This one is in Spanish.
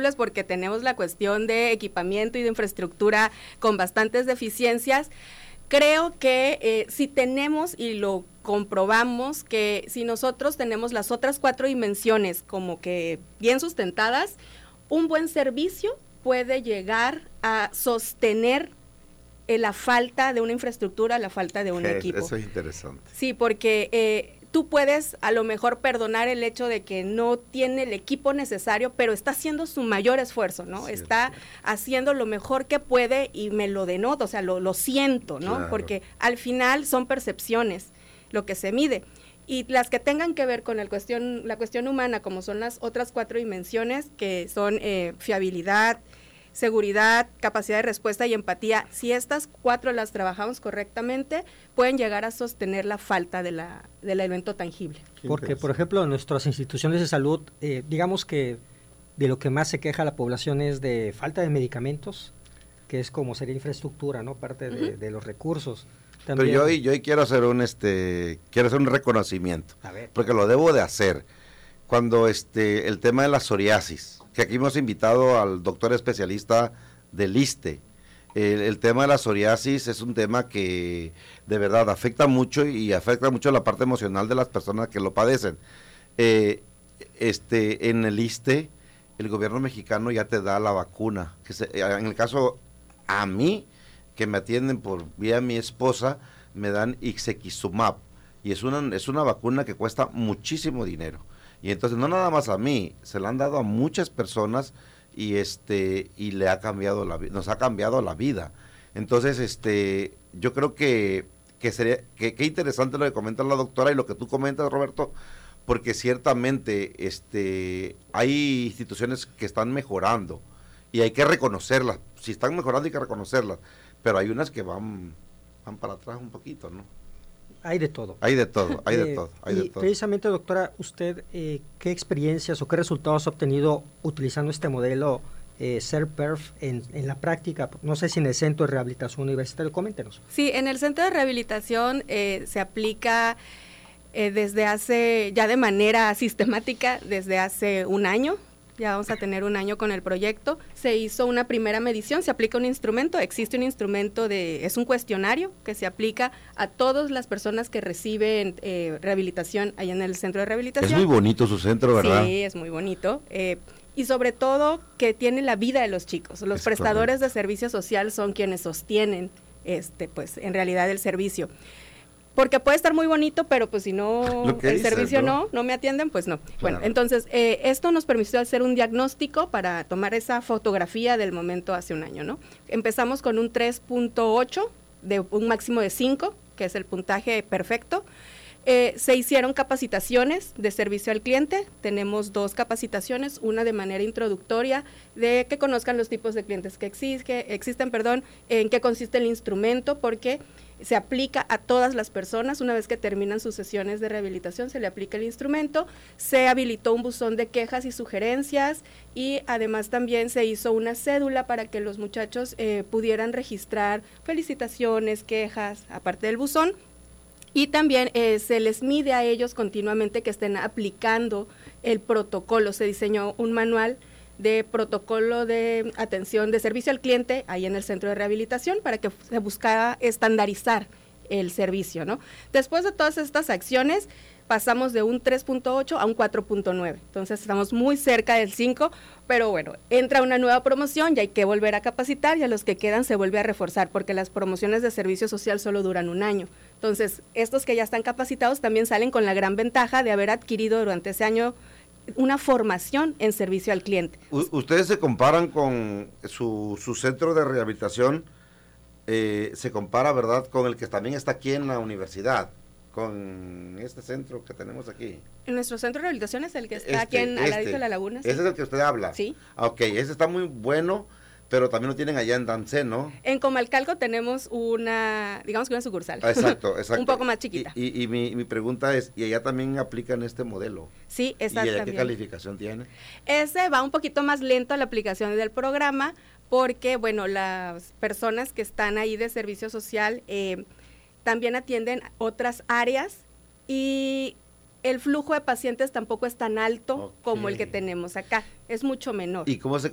accesibles porque tenemos la cuestión de equipamiento y de infraestructura con bastantes deficiencias. Creo que si tenemos, y lo comprobamos, que si nosotros tenemos las otras 4 dimensiones como que bien sustentadas, un buen servicio puede llegar a sostener la falta de una infraestructura, la falta de un equipo. Eso es interesante. Sí, porque tú puedes a lo mejor perdonar el hecho de que no tiene el equipo necesario, pero está haciendo su mayor esfuerzo, ¿no? Sí, está haciendo lo mejor que puede y me lo denoto, o sea, lo siento, ¿no? Claro. Porque al final son percepciones lo que se mide. Y las que tengan que ver con la cuestión humana, como son las otras 4 dimensiones, que son fiabilidad, seguridad, capacidad de respuesta y empatía, si estas 4 las trabajamos correctamente, pueden llegar a sostener la falta del evento tangible. Porque, por ejemplo, en nuestras instituciones de salud, digamos que de lo que más se queja la población es de falta de medicamentos, que es como sería infraestructura, ¿no? Parte de los recursos. También. Pero yo hoy quiero hacer un reconocimiento, porque lo debo de hacer. Cuando el tema de la psoriasis, que aquí hemos invitado al doctor especialista del ISSSTE, el tema de la psoriasis es un tema que de verdad afecta mucho y afecta mucho la parte emocional de las personas que lo padecen. En el ISSSTE, el gobierno mexicano ya te da la vacuna, en el caso a mí, que me atienden por vía mi esposa, me dan Ixekizumab, y es una vacuna que cuesta muchísimo dinero. Y entonces no nada más a mí, se la han dado a muchas personas y le ha cambiado nos ha cambiado la vida. Entonces yo creo que sería que interesante lo que comenta la doctora y lo que tú comentas, Roberto, porque ciertamente hay instituciones que están mejorando y hay que reconocerlas. Si están mejorando hay que reconocerlas, pero hay unas que van para atrás un poquito, ¿no? Hay de todo. Hay de todo. Precisamente, doctora, usted, ¿qué experiencias o qué resultados ha obtenido utilizando este modelo SERPERF en la práctica? No sé si en el Centro de Rehabilitación Universitario, coméntenos. Sí, en el Centro de Rehabilitación se aplica desde hace, ya de manera sistemática, desde hace un año. Ya vamos a tener un año con el proyecto. Se hizo una primera medición, se aplica un instrumento, existe un instrumento es un cuestionario que se aplica a todas las personas que reciben rehabilitación allá en el centro de rehabilitación. Es muy bonito su centro, ¿verdad? Sí, es muy bonito. Y sobre todo que tiene la vida de los chicos. Los prestadores de servicio social son quienes sostienen pues en realidad el servicio. Porque puede estar muy bonito, pero pues si no, servicio no me atienden, pues no. Claro. Bueno, entonces, esto nos permitió hacer un diagnóstico para tomar esa fotografía del momento hace un año, ¿no? Empezamos con un 3.8, de un máximo de 5, que es el puntaje perfecto. Se hicieron capacitaciones de servicio al cliente, tenemos 2 capacitaciones, una de manera introductoria, de que conozcan los tipos de clientes que existen, en qué consiste el instrumento, porque se aplica a todas las personas. Una vez que terminan sus sesiones de rehabilitación, se le aplica el instrumento, se habilitó un buzón de quejas y sugerencias, y además también se hizo una cédula para que los muchachos pudieran registrar felicitaciones, quejas, aparte del buzón. Y también se les mide a ellos continuamente que estén aplicando el protocolo. Se diseñó un manual de protocolo de atención de servicio al cliente ahí en el centro de rehabilitación para que se buscara estandarizar el servicio, ¿no? Después de todas estas acciones, pasamos de un 3.8 a un 4.9, entonces estamos muy cerca del 5, pero bueno, entra una nueva promoción y hay que volver a capacitar, y a los que quedan se vuelve a reforzar, porque las promociones de servicio social solo duran un año. Entonces, estos que ya están capacitados también salen con la gran ventaja de haber adquirido durante ese año una formación en servicio al cliente. Ustedes se comparan con su centro de rehabilitación, se compara, ¿verdad?, con el que también está aquí en la universidad, con este centro que tenemos aquí. En nuestro centro de rehabilitación es el que está aquí al ladito de la laguna. ¿Sí? ¿Ese es el que usted habla? Sí. Ok, ese está muy bueno, pero también lo tienen allá en Dancé, ¿no? En Comalcalco tenemos una sucursal. Exacto. Un poco más chiquita. Y mi pregunta es, ¿y allá también aplican este modelo? Sí, exactamente. ¿Y allá qué calificación tiene? Ese va un poquito más lento a la aplicación del programa, porque, bueno, las personas que están ahí de servicio social también atienden otras áreas, y el flujo de pacientes tampoco es tan alto como el que tenemos acá, es mucho menor. ¿Y cómo se